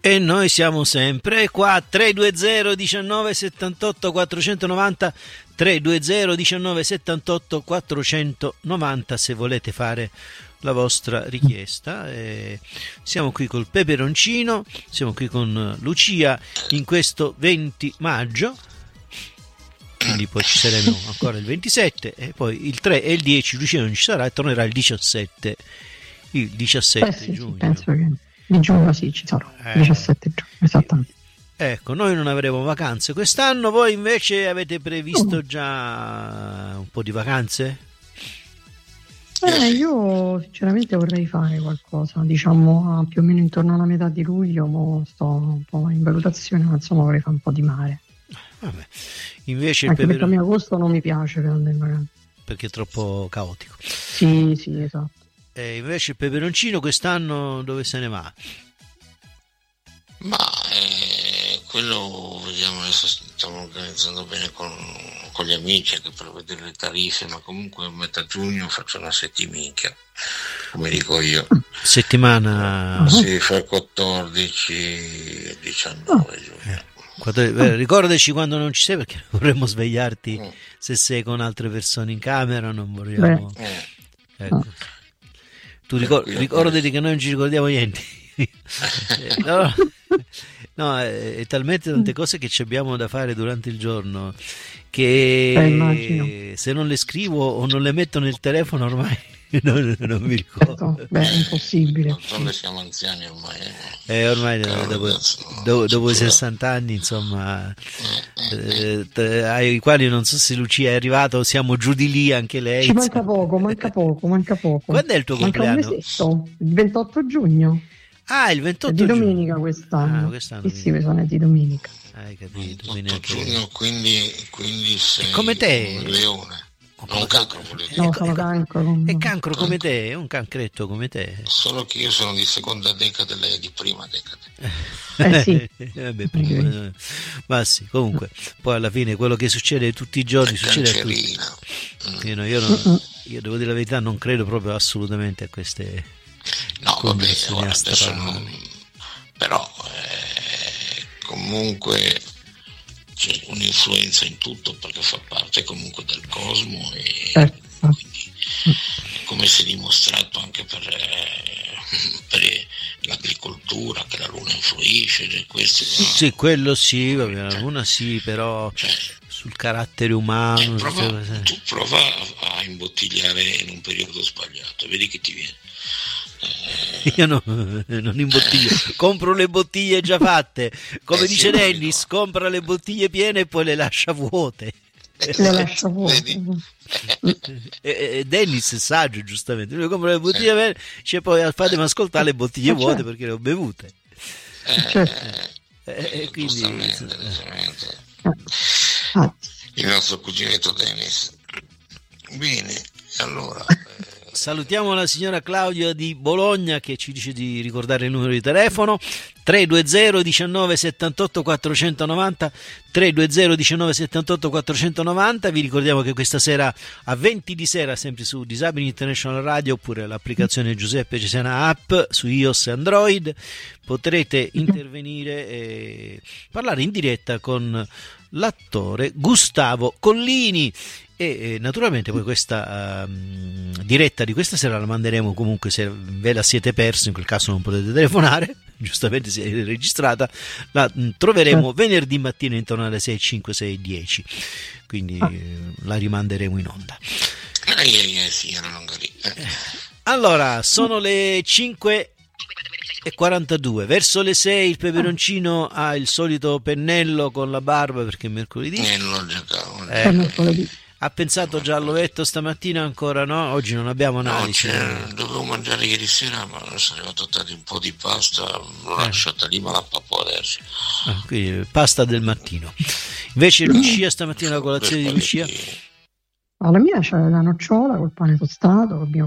E noi siamo sempre qua, 320 19 78 490, 320 19 78 490 se volete fare la vostra richiesta. Siamo qui col peperoncino, siamo qui con Lucia in questo 20 maggio, quindi poi ci saremo ancora il 27 e poi il 3 e il 10 Lucia non ci sarà e tornerà il 17 giugno. Sì, penso che di giugno sì ci sarò, 17 giugno, esattamente. Ecco, noi non avremo vacanze quest'anno, voi invece avete previsto già un po' di vacanze? Io sinceramente vorrei fare qualcosa, diciamo più o meno intorno alla metà di luglio, sto un po' in valutazione, ma insomma vorrei fare un po' di mare. Vabbè. Invece anche perché a me agosto non mi piace per andare in vacanza. Perché è troppo caotico. Sì, esatto. E invece il peperoncino quest'anno dove se ne va? Ma quello vediamo, adesso stiamo organizzando bene con gli amici anche per vedere le tariffe, ma comunque a metà giugno faccio una settiminchia, come dico io. Settimana? Sì, fra il 14 e il 19 giugno. Ricordaci quando non ci sei, perché vorremmo svegliarti se sei con altre persone in camera, non vorremmo. Ecco. Tu ricordati che noi non ci ricordiamo niente. No, è talmente tante cose che ci abbiamo da fare durante il giorno che se non le scrivo o non le metto nel telefono ormai non mi ricordo. È impossibile. Noi siamo anziani ormai. Ormai dopo i 60 anni, insomma, ai quali non so se Lucia è arrivata o siamo giù di lì anche lei. Ci manca poco. Quando è il tuo compleanno? Un mesetto, il 28 giugno. Ah, il 28 è di domenica quest'anno. Sì, mi sono di domenica. Hai capito? 28 giugno, quindi sei come te. Un leone. Un cancro, no, sono cancro. È cancro come te, è un cancretto come te. Solo che io sono di seconda decade, lei è di prima decade. Sì. Vabbè, prima. Ma sì, comunque, poi alla fine quello che succede tutti i giorni succede a tutti. Io devo dire la verità, non credo proprio assolutamente a queste. No, vabbè, però comunque c'è un'influenza in tutto perché fa parte comunque del cosmo e quindi, come si è dimostrato anche per l'agricoltura, che la luna influisce, cioè questo, sì, quello sì, vabbè, la luna sì, però sul carattere umano tu prova a imbottigliare in un periodo sbagliato, vedi che ti viene. Io non imbottiglio, compro le bottiglie già fatte, come dice Dennis, compra le bottiglie piene e poi le lascia vuote. Dennis è saggio, giustamente, lui compra le bottiglie piene, cioè poi fatemi ascoltare le bottiglie vuote perché le ho bevute. Quindi il nostro cuginetto Dennis. Bene, allora salutiamo la signora Claudia di Bologna che ci dice di ricordare il numero di telefono 320 19 78 490, 320 19 78 490. Vi ricordiamo che questa sera a 20 di sera, sempre su Disabili International Radio oppure l'applicazione Giuseppe Cesena App su iOS e Android, potrete intervenire e parlare in diretta con l'attore Gustavo Collini. E naturalmente poi questa diretta di questa sera la manderemo comunque, se ve la siete perso, in quel caso non potete telefonare, giustamente si è registrata, la troveremo venerdì mattina intorno alle 6, 5, 6, 10, quindi la rimanderemo in onda. Allora, sono le 5:42, verso le 6 il peperoncino ha il solito pennello con la barba perché è mercoledì. Ha pensato già all'ovetto stamattina? Ancora no? Oggi non abbiamo analisi. Dovevo mangiare ieri sera, ma sono arrivato tardi, un po' di pasta, l'ho lasciata lì, ma la pappo adesso. Quindi pasta del mattino. Invece Lucia, stamattina la colazione di Lucia? La mia c'è la nocciola col pane tostato,